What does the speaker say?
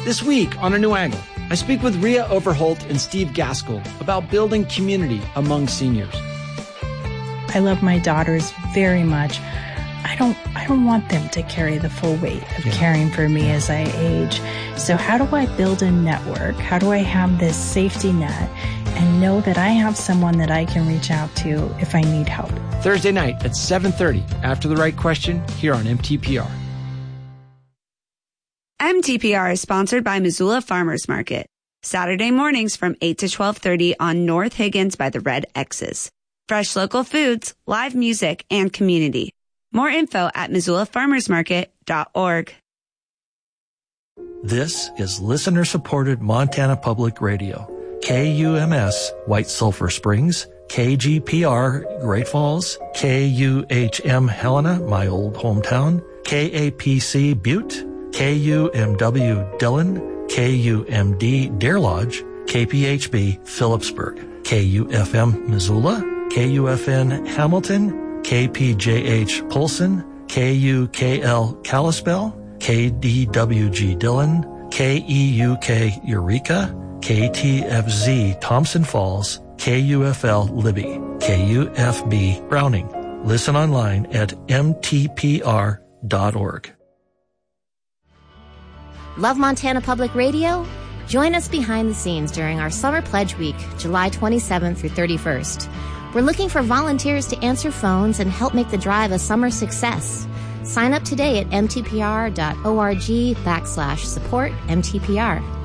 This week on A New Angle, I speak with Rhea Overholt and Steve Gaskell about building community among seniors. I love my daughters very much. I don't want them to carry the full weight of caring for me as I age. So how do I build a network? How do I have this safety net and know that I have someone that I can reach out to if I need help? Thursday night at 7:30 after The Right Question here on MTPR. MTPR is sponsored by Missoula Farmers Market. Saturday mornings from 8 to 12:30 on North Higgins by the Red X's. Fresh local foods, live music, and community. More info at MissoulaFarmersMarket.org. This is listener-supported Montana Public Radio. KUMS, White Sulphur Springs, KGPR, Great Falls, KUHM, Helena, my old hometown, KAPC, Butte, KUMW, Dillon, KUMD, Deer Lodge, KPHB, Phillipsburg, KUFM, Missoula, KUFN, Hamilton, KPJH, Polson, KUKL, Kalispell, KDWG, Dillon, KEUK, Eureka, KTFZ, Thompson Falls, KUFL, Libby, KUFB, Browning. Listen online at mtpr.org. Love Montana Public Radio? Join us behind the scenes during our Summer Pledge Week, July 27th through 31st. We're looking for volunteers to answer phones and help make the drive a summer success. Sign up today at mtpr.org/support MTPR.